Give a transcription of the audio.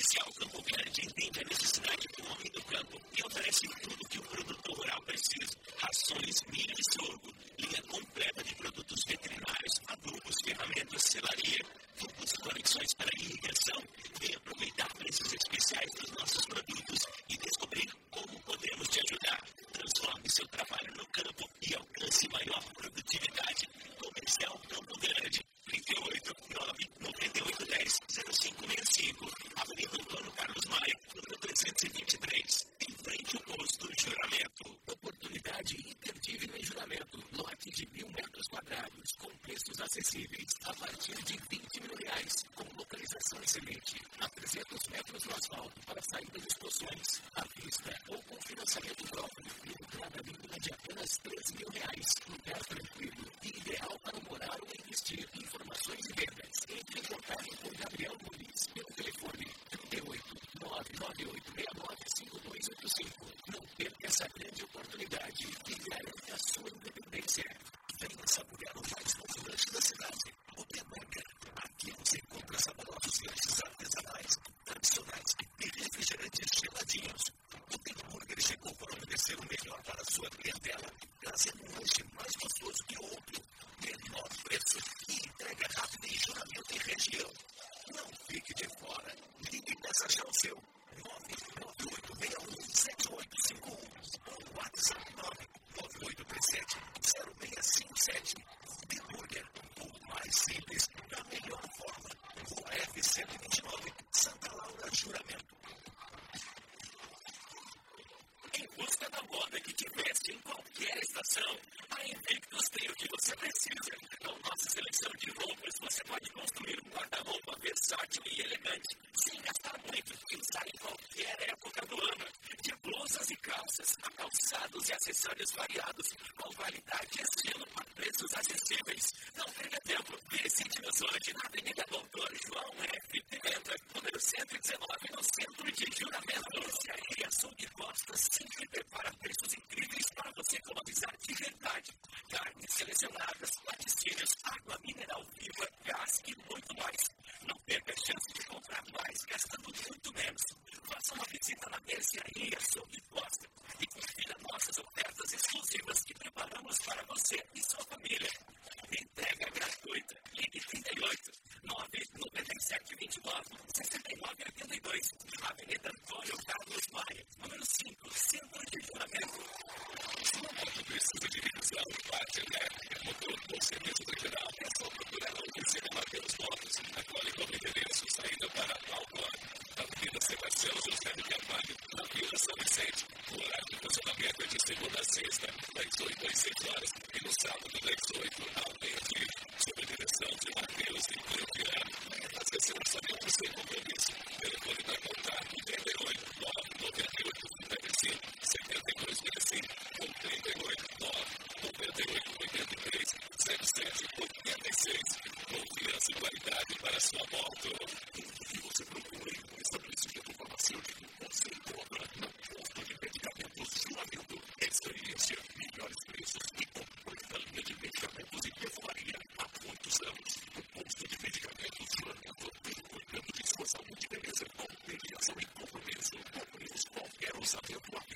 Comercial Campo Grande entende a necessidade do homem do campo e oferece tudo que o produtor rural precisa. Rações, milho e sorgo, linha completa de produtos veterinários, adubos, ferramentas, selaria, tubos e conexões para irrigação. Venha aproveitar preços especiais dos nossos produtos e descobrir como podemos te ajudar. Transforme seu trabalho no campo e alcance maior produtividade. Comercial Campo Grande, 38 9 98 10 0565, Avenida Antônio Carlos Maia, número 323, em frente ao posto Juramento. Oportunidade imperdível em Juramento. Lote de 1.000 metros quadrados, com preços acessíveis, a partir de R$20 mil, com localização excelente, a 300 metros no asfalto para saída dos poções, à vista ou com financiamento próprio, e entrada mínima de apenas R$3 mil. Lugar tranquilo e ideal para morar ou investir. Informações e vendas. Entre em contato com Gabriel Muniz pelo telefone 38 998 69 5285. Não perca essa grande oportunidade e garanta a sua independência. Venha saborear o mais novo lanche da cidade, o The Burger. Aqui você encontra saborosos lanches artesanais, tradicionais e refrigerantes geladinhos. O The Burger chegou para oferecer o melhor para a sua clientela, trazendo um lanche mais gostoso que o outro, menor preço e entrega rápida em Juramento e região. Não fique de fora. Ligue e peça já o seu 998617851 ou WhatsApp 998370657. The Burger, o mais simples, da melhor forma. Rua F-129, Santa Laura, Juramento. Em busca da moda que te veste em qualquer estação, a Invictus tem o que você precisa. Com nossa seleção de roupas, você pode construir um guarda-roupa versátil e elegante, sem gastar muito e usar em qualquer época do ano. De blusas e calças, a calçados e acessórios variados, com qualidade e estilo a preços acessíveis. Não perca tempo, visite-nos hoje na Avenida Doutor João F. Pimenta, número 119, no centro de Juramento. Se a Açougue Costa sempre prepara preços incríveis para você economizar de verdade. Carnes selecionadas, laticínios, água mineral viva, gás e muito mais. Não perca a chance de comprar mais gastando muito menos. Faça uma visita na mercearia Açougue Costa e confira nossas ofertas exclusivas que preparamos para você e sua família. Entrega gratuita. Ligue 38 997 29 69 82. Avenida Antônio Carlos Maia, número 5, Centro de Juramento. Sua moto precisa de revisão, parte elétrica, motor ou serviço em geral. É só procurar o Conselho Mateus Motos. Agora com o endereço saída para Alcoa. Avenida Sebastião José de Carvalho, na Vila São Vicente. O horário de funcionamento é de segunda a sexta, das 8 às 6 horas, e no sábado, das 8 ao meio-dia. Sob a direção de Mateus e Cleotiano. Faça seu orçamento sem compromisso. Telefone para contato 38 998 95 7265 ou 38 998 83 07 86. Confiança e qualidade para sua moto. Tudo que você procura em um estabelecimento farmacêutico, você encontra no posto de medicamentos Juramento. Experiência, melhores preços e completa linha de medicamentos e perfumaria há muitos anos. O posto de medicamentos Juramento tem cuidando de sua saúde e beleza com dedicação e compromisso. Cumprimos qualquer orçamento